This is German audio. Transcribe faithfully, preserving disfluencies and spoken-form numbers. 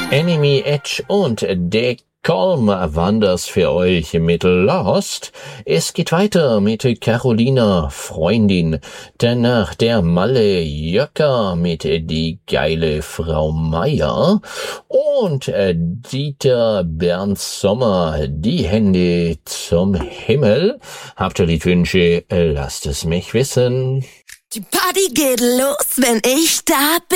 Enemy Edge und De Kolm waren das für euch mit Lost. Es geht weiter mit Carolina, Freundin. Danach der Malle Jöcker mit Die geile Frau Meier. Und Dieter Bernd Sommer, Die Hände zum Himmel. Habt ihr Liedwünsche? Lasst es mich wissen. Die Party geht los, wenn ich da bin.